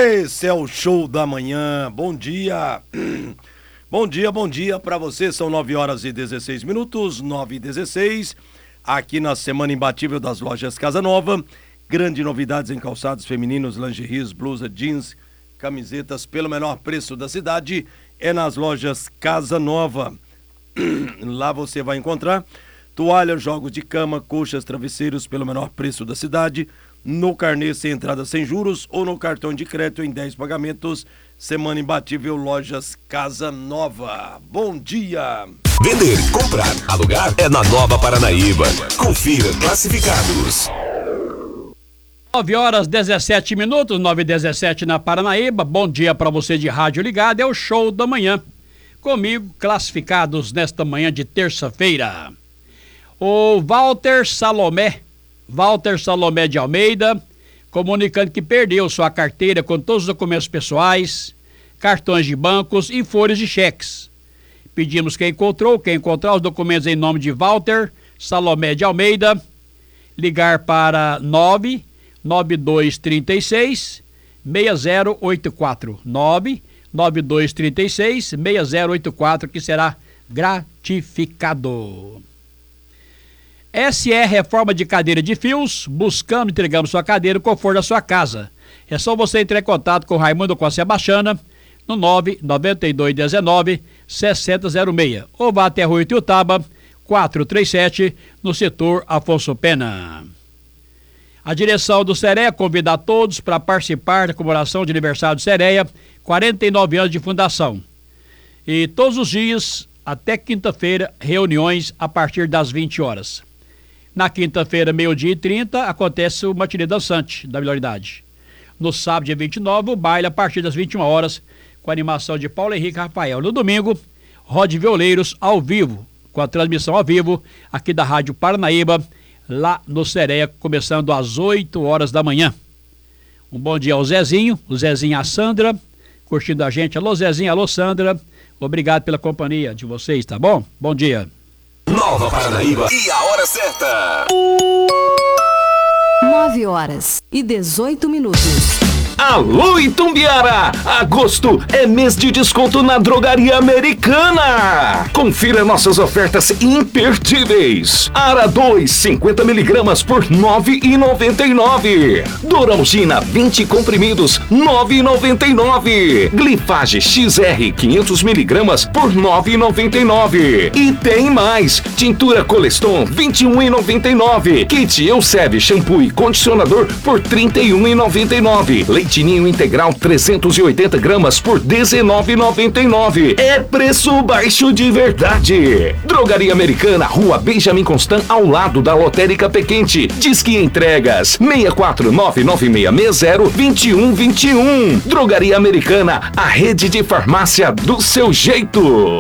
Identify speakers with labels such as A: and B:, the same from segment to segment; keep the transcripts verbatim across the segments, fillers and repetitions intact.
A: Esse é o Show da Manhã. Bom dia. Bom dia, bom dia para você. São nove horas e dezesseis minutos, nove e dezesseis. Aqui na Semana Imbatível das Lojas Casa Nova. Grande novidades em calçados femininos, lingeries, blusa, jeans, camisetas pelo menor preço da cidade. É nas lojas Casa Nova. Lá você vai encontrar toalhas, jogos de cama, colchas, travesseiros pelo menor preço da cidade. No carnê sem entrada sem juros ou no cartão de crédito em dez pagamentos. Semana Imbatível Lojas Casa Nova. Bom dia!
B: Vender, comprar, alugar é na Nova Paranaíba. Confira classificados.
C: nove horas dezessete minutos, nove e dezessete na Paranaíba. Bom dia para você de rádio ligado. É o Show da Manhã. Comigo, classificados nesta manhã de terça-feira. O Walter Salomé. Walter Salomé de Almeida, comunicando que perdeu sua carteira com todos os documentos pessoais, cartões de bancos e folhas de cheques. Pedimos quem encontrou, quem encontrar os documentos em nome de Walter Salomé de Almeida, ligar para nove nove dois três seis, seis zero oito quatro, nove nove dois três seis, seis zero oito quatro, que será gratificado. S E Reforma de Cadeira de Fios, buscando e entregando sua cadeira no conforto da sua casa. É só você entrar em contato com o Raimundo Costa Sebastiana no nove nove dois um nove, seis zero zero seis ou vá até a Rua Itiutaba, quatrocentos e trinta e sete, no setor Afonso Pena. A direção do Sereia convida a todos para participar da comemoração de aniversário do Sereia, quarenta e nove anos de fundação. E todos os dias, até quinta-feira, reuniões a partir das vinte horas. Na quinta-feira, meio-dia e trinta, acontece o matinê dançante da melhor idade. No sábado, dia vinte e nove, o baile a partir das vinte e uma horas, com a animação de Paulo Henrique Rafael. No domingo, Rod Violeiros ao vivo, com a transmissão ao vivo aqui da Rádio Paranaíba, lá no Sereia, começando às oito horas da manhã. Um bom dia ao Zezinho, o Zezinho e a Sandra, curtindo a gente. Alô Zezinho, alô Sandra, obrigado pela companhia de vocês, tá bom? Bom dia.
B: Nova Paranaíba e a hora certa.
D: nove horas e dezoito minutos.
E: Alô Itumbiara! Agosto é mês de desconto na Drogaria Americana. Confira nossas ofertas imperdíveis. Ara dois, cinquenta miligramas por nove reais e noventa e nove centavos. Doralgina vinte comprimidos, nove reais e noventa e nove centavos. Glifage X R quinhentos miligramas por nove reais e noventa e nove centavos. E tem mais. Tintura Coleston vinte e um reais e noventa e nove centavos. Kit Euseb shampoo e condicionador por trinta e um reais e noventa e nove centavos. Leitinho integral trezentos e oitenta gramas por dezenove reais e noventa e nove centavos. É preço baixo de verdade. Drogaria Americana, Rua Benjamin Constant, ao lado da Lotérica Pequente. Disque entregas seis quatro nove nove seis seis zero dois um dois um. Drogaria Americana, a rede de farmácia do seu jeito.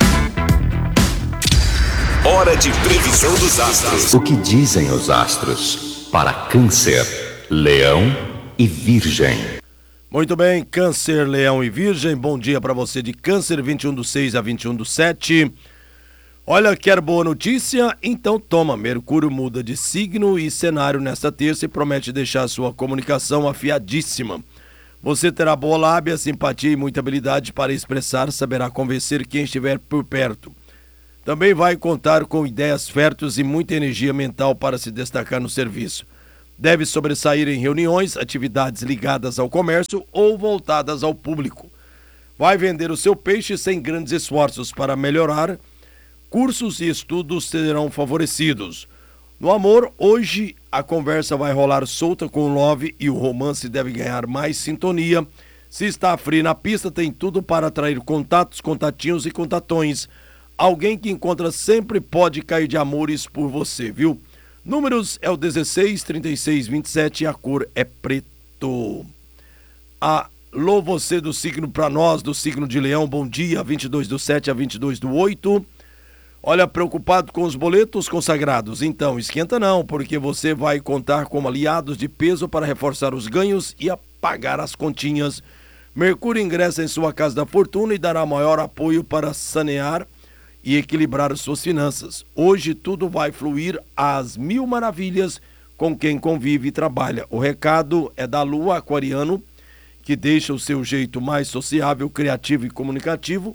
B: Hora de previsão dos astros.
F: O que dizem os astros para Câncer, Leão e Virgem?
A: Muito bem, Câncer, Leão e Virgem, bom dia para você de Câncer, vinte e um do seis a vinte e um do sete. Olha, quer boa notícia? Então toma, Mercúrio muda de signo e cenário nesta terça e promete deixar sua comunicação afiadíssima. Você terá boa lábia, simpatia e muita habilidade para expressar, saberá convencer quem estiver por perto. Também vai contar com ideias férteis e muita energia mental para se destacar no serviço. Deve sobressair em reuniões, atividades ligadas ao comércio ou voltadas ao público. Vai vender o seu peixe sem grandes esforços para melhorar. Cursos e estudos serão favorecidos. No amor, hoje a conversa vai rolar solta com o Love e o romance deve ganhar mais sintonia. Se está frio na pista, tem tudo para atrair contatos, contatinhos e contatões. Alguém que encontra sempre pode cair de amores por você, viu? Números é o dezesseis, trinta e seis, vinte e sete e a cor é preto. Alô, você do signo para nós, do signo de Leão, bom dia, vinte e dois do sete a vinte e dois do oito. Olha, preocupado com os boletos consagrados? Então, esquenta não, porque você vai contar com aliados de peso para reforçar os ganhos e apagar as continhas. Mercúrio ingressa em sua casa da fortuna e dará maior apoio para sanear e equilibrar suas finanças. Hoje tudo vai fluir às mil maravilhas com quem convive e trabalha. O recado é da Lua aquariano, que deixa o seu jeito mais sociável, criativo e comunicativo.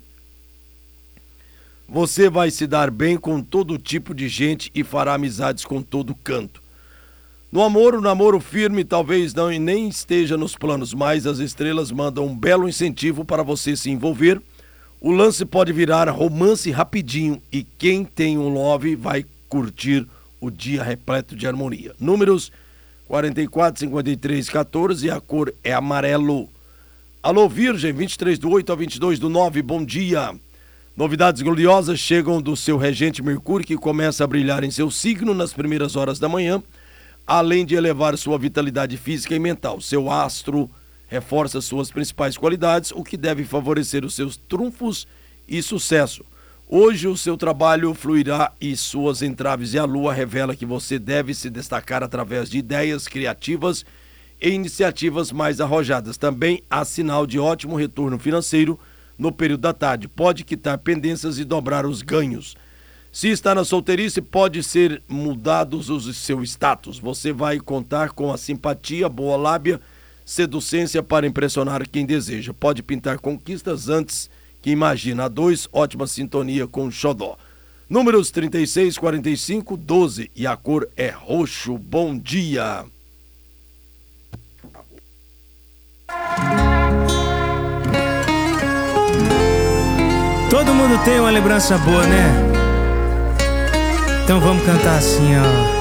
A: Você vai se dar bem com todo tipo de gente e fará amizades com todo canto. No amor, o namoro firme talvez não nem esteja nos planos, mas as estrelas mandam um belo incentivo para você se envolver. O lance pode virar romance rapidinho e quem tem um love vai curtir o dia repleto de harmonia. Números quarenta e quatro, cinquenta e três, quatorze e a cor é amarelo. Alô, Virgem, vinte e três do oito a vinte e dois do nove, bom dia. Novidades gloriosas chegam do seu regente Mercúrio, que começa a brilhar em seu signo nas primeiras horas da manhã, além de elevar sua vitalidade física e mental. Seu astro reforça suas principais qualidades, o que deve favorecer os seus trunfos e sucesso. Hoje o seu trabalho fluirá e suas entraves e a lua revela que você deve se destacar através de ideias criativas e iniciativas mais arrojadas. Também há sinal de ótimo retorno financeiro no período da tarde. Pode quitar pendências e dobrar os ganhos. Se está na solteirice, pode ser mudados o seu status. Você vai contar com a simpatia, boa lábia, seducência para impressionar quem deseja. Pode pintar conquistas antes que imagina. A dois, ótima sintonia com xodó. Números trinta e seis, quarenta e cinco, doze e a cor é roxo. Bom dia.
G: Todo mundo tem uma lembrança boa, né? Então vamos cantar assim, ó.